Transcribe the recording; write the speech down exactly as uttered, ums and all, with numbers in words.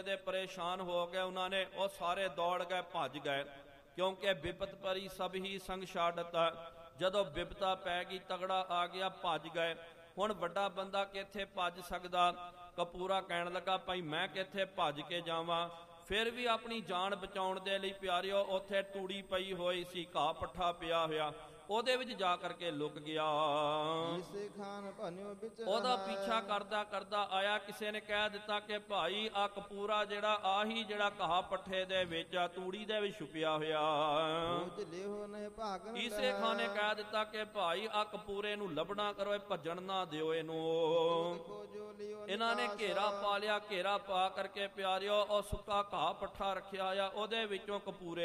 ਦੇ ਪਰੇਸ਼ਾਨ ਹੋ ਗਏ। ਉਹਨਾਂ ਨੇ ਉਹ ਸਾਰੇ ਦੌੜ ਗਏ, ਭੱਜ ਗਏ, ਕਿਉਂਕਿ ਬਿਪਤ ਪਰੀ ਸਭ ਹੀ ਸੰਗ ਛਾੜਤਾ। ਜਦੋਂ ਬਿਪਤਾ ਪੈ ਗਈ, ਤਗੜਾ ਆ ਗਿਆ, ਭੱਜ ਗਏ। ਹੁਣ ਵੱਡਾ ਬੰਦਾ ਕਿੱਥੇ ਭੱਜ ਸਕਦਾ? ਕਪੂਰਾ ਕਹਿਣ ਲੱਗਾ, ਭਾਈ ਮੈਂ ਕਿੱਥੇ ਭੱਜ ਕੇ ਜਾਵਾਂ। ਫਿਰ ਵੀ ਆਪਣੀ ਜਾਨ ਬਚਾਉਣ ਦੇ ਲਈ ਪਿਆਰਿਓ, ਉੱਥੇ ਤੂੜੀ ਪਈ ਹੋਈ ਸੀ, ਘਾਹ ਪੱਠਾ ਪਿਆ ਹੋਇਆ, ਉਹਦੇ ਵਿੱਚ ਜਾ ਕਰਕੇ ਲੁਕ ਗਿਆ। ਉਹਦਾ ਪਿੱਛਾ ਕਰਦਾ ਕਰਦਾ ਆਇਆ। ਕਿਸੇ ਨੇ ਕਹਿ ਦਿੱਤਾ ਕਿ ਭਾਈ ਆ ਕਪੂਰਾ ਜਿਹੜਾ ਆਹੀ ਜਿਹੜਾ ਘਾਹ ਪੱਠੇ ਦੇ ਵਿੱਚ ਆ, ਤੂੜੀ ਦੇ ਵਿੱਚ ਛੁਪਿਆ ਹੋਇਆ। ਇਸੇ ਖਾਂ ਨੇ ਕਹਿ ਦਿੱਤਾ ਕਿ ਭਾਈ ਆ ਕਪੂਰੇ ਨੂੰ ਲੱਭਣਾ ਕਰੋ, ਇਹ ਭੱਜਣ ਨਾ ਦਿਓ ਇਹਨੂੰ। ਇਹਨਾਂ ਨੇ ਘੇਰਾ ਪਾ ਲਿਆ। ਘੇਰਾ ਪਾ ਕਰਕੇ ਪਿਆਰਿਓ ਉਹ ਸੁੱਕਾ ਘਾਹ ਪੱਠਾ ਰੱਖਿਆ ਆ, ਉਹਦੇ ਵਿੱਚੋਂ ਕਪੂਰੇ